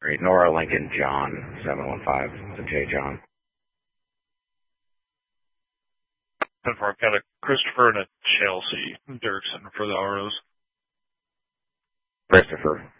Nora Lincoln John 715. It's a J John. 10-4, I've got a Christopher and a Chelsea Dirksen for the ROs. Christopher.